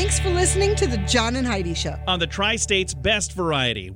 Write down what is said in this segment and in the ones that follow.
Thanks for listening to the John and Heidi Show. On the Tri-State's best variety,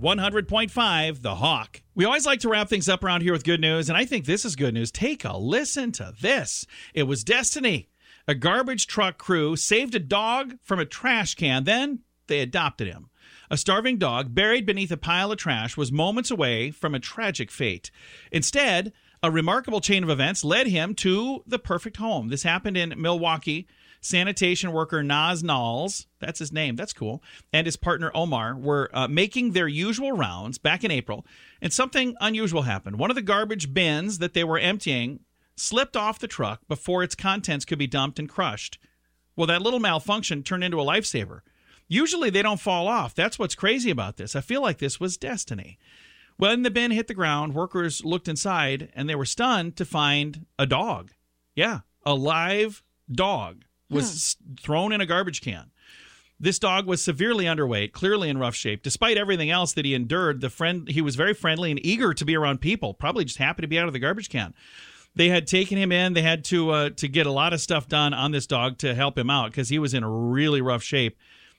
100.5, The Hawk. We always like to wrap things up around here with good news, and I think this is good news. Take a listen to this. It was destiny. A garbage truck crew saved a dog from a trash can, then they adopted him. A starving dog buried beneath a pile of trash was moments away from a tragic fate. Instead, a remarkable chain of events led him to the perfect home. This happened in Milwaukee. Sanitation worker Naz Knowles, that's his name, that's cool, and his partner Omar were making their usual rounds back in April, and something unusual happened. One of the garbage bins that they were emptying slipped off the truck before its contents could be dumped and crushed. Well, that little malfunction turned into a lifesaver. Usually they don't fall off. That's what's crazy about this. I feel like this was destiny. When the bin hit the ground, workers looked inside, and they were stunned to find a dog. Yeah, a live dog was thrown in a garbage can. This dog was severely underweight, clearly in rough shape. Despite everything else that he endured, he was very friendly and eager to be around people, probably just happy to be out of the garbage can. They had taken him in. They had to get a lot of stuff done on this dog to help him out because he was in a really rough shape.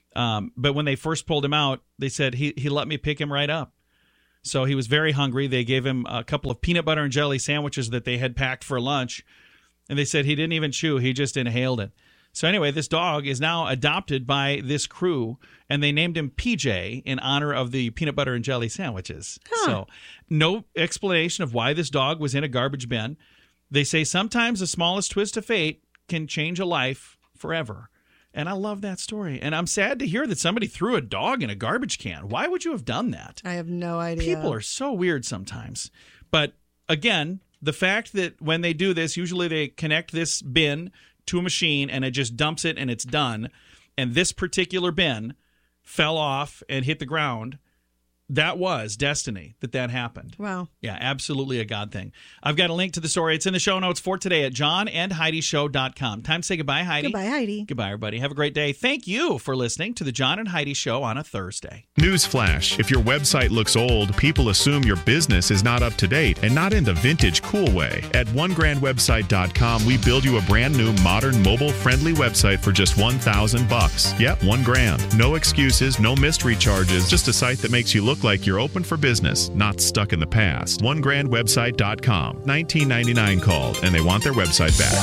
But when they first pulled him out, they said he let me pick him right up. So he was very hungry. They gave him a couple of peanut butter and jelly sandwiches that they had packed for lunch. And they said he didn't even chew. He just inhaled it. So anyway, this dog is now adopted by this crew, and they named him PJ in honor of the peanut butter and jelly sandwiches. So no explanation of why this dog was in a garbage bin. They say sometimes the smallest twist of fate can change a life forever. And I love that story. And I'm sad to hear that somebody threw a dog in a garbage can. Why would you have done that? I have no idea. People are so weird sometimes. But again, the fact that when they do this, usually they connect this bin to a machine and it just dumps it and it's done. And this particular bin fell off and hit the ground. That was destiny that happened. Wow. Yeah, absolutely a God thing. I've got a link to the story. It's in the show notes for today at johnandheidishow.com. Time to say goodbye, Heidi. Goodbye, Heidi. Goodbye, everybody. Have a great day. Thank you for listening to the John and Heidi Show on a Thursday. Newsflash. If your website looks old, people assume your business is not up to date and not in the vintage cool way. At onegrandwebsite.com, we build you a brand new, modern, mobile-friendly website for just $1,000. Yep, $1,000. No excuses, no mystery charges, just a site that makes you look like you're open for business, not stuck in the past. OneGrandWebsite.com. $19.99 called, and they want their website back.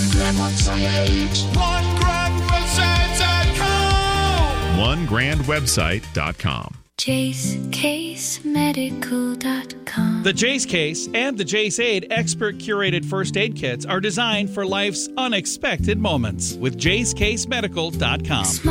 OneGrandWebsite.com. JaceCaseMedical.com. The Jace Case and the Jace Aid expert-curated first aid kits are designed for life's unexpected moments with JaceCaseMedical.com.